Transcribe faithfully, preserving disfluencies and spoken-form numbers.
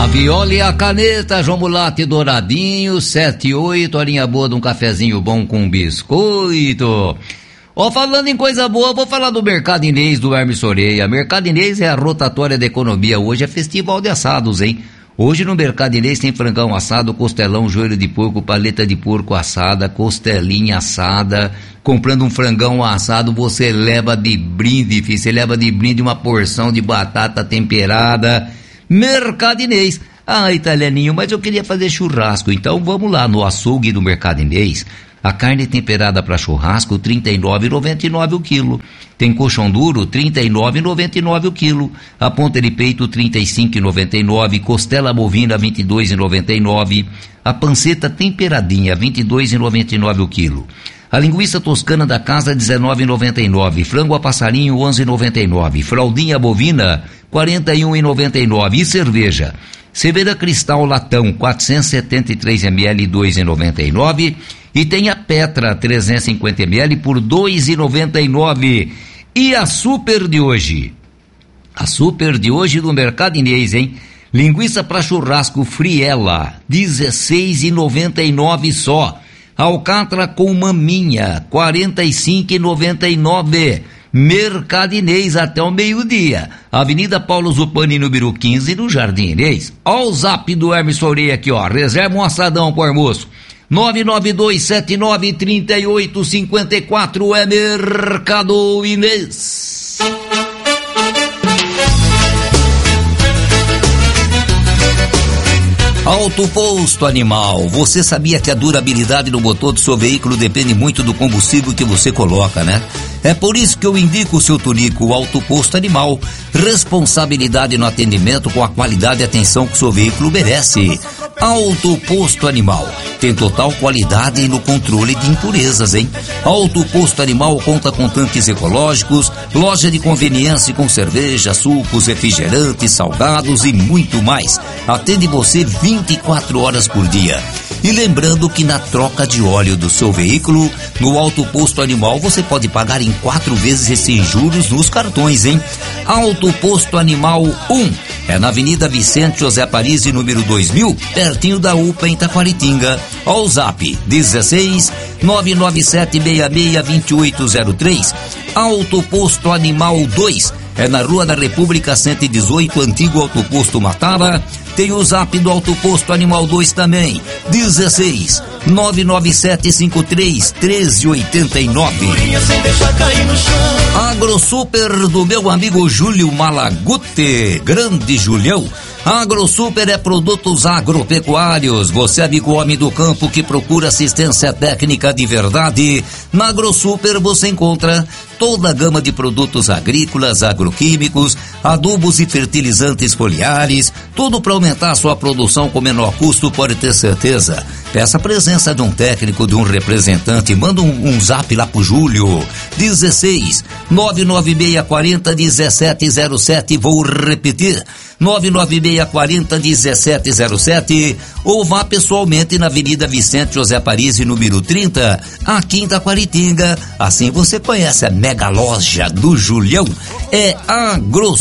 A viola e a caneta, João Mulata e Douradinho, sete e oito, horinha boa de um cafezinho bom com biscoito. Ó, falando em coisa boa, vou falar do Mercado Inês do Hermes Soreia. Mercado Inês é a rotatória da economia. Hoje é festival de assados, hein? Hoje no Mercado Inês tem frangão assado, costelão, joelho de porco, paleta de porco assada, costelinha assada. Comprando um frangão assado, você leva de brinde, filho. Você leva de brinde uma porção de batata temperada. Mercado Inês. Ah, italianinho, mas eu queria fazer churrasco. Então vamos lá no açougue do Mercado Inês. A carne temperada para churrasco, trinta e nove reais e noventa e nove centavos o quilo. Tem colchão duro, trinta e nove reais e noventa e nove centavos o quilo. A ponta de peito, trinta e cinco reais e noventa e nove centavos. Costela bovina, vinte e dois reais e noventa e nove centavos. A panceta temperadinha, vinte e dois reais e noventa e nove centavos o quilo. A linguiça toscana da casa, dezenove reais e noventa e nove centavos. Frango a passarinho, onze reais e noventa e nove centavos. Fraldinha bovina, quarenta e um reais e noventa e nove centavos. E cerveja? Cerveja Cristal Latão, quatrocentos e setenta e três mililitros, dois reais e noventa e nove centavos. E tem a Petra, trezentos e cinquenta mililitros, por dois reais e noventa e nove centavos. E a super de hoje? A super de hoje do Mercado Inês, hein? Linguiça para churrasco Friela, dezesseis reais e noventa e nove centavos só. Alcatra com maminha, quarenta e cinco reais e noventa e nove centavos. Mercado Inês até o meio-dia. Avenida Paulo Zupani, número quinze, no Jardim Inês. Ó o zap do Hermes Soreia aqui, ó. Reserva um assadão pro almoço. nove nove dois sete nove três oito cinco quatro é Mercado Inês. Auto Posto Animal. Você sabia que a durabilidade do motor do seu veículo depende muito do combustível que você coloca, né? É por isso que eu indico o seu Tunico, o Auto Posto Animal. Responsabilidade no atendimento com a qualidade e atenção que o seu veículo merece. Auto Posto Animal. Tem total qualidade no controle de impurezas, hein? Auto Posto Animal conta com tanques ecológicos, loja de conveniência com cerveja, sucos, refrigerantes, salgados e muito mais. Atende você vinte e quatro horas por dia. E lembrando que na troca de óleo do seu veículo, no Auto Posto Animal, você pode pagar em quatro vezes sem juros nos cartões, hein? Auto Posto Animal um, é na Avenida Vicente José Parisi, número dois mil, pertinho da U P A em Taquaritinga. Ao zap, dezesseis, nove nove sete seis seis, dois oito zero três. Auto Posto Animal dois, é na Rua da República cento e dezoito, antigo Auto Posto Matava. Tem o zap do Auto Posto Animal dois também, dezesseis, nove nove sete cinco três, um três oito nove. AgroSuper do meu amigo Júlio Malagute, grande Julião. AgroSuper é produtos agropecuários. Você, amigo homem do campo que procura assistência técnica de verdade, na AgroSuper você encontra toda a gama de produtos agrícolas, agroquímicos, adubos e fertilizantes foliares, tudo para aumentar sua produção com menor custo, pode ter certeza. Peça a presença de um técnico, de um representante, manda um, um zap lá pro Júlio, dezesseis, nove nove seis quatro zero, um sete zero sete, vou repetir, nove nove seis quatro zero, um sete zero sete, ou vá pessoalmente na Avenida Vicente José Parisi, número trinta, aqui em Taquaritinga. Assim você conhece a mega loja do Julião. É AgroSuper.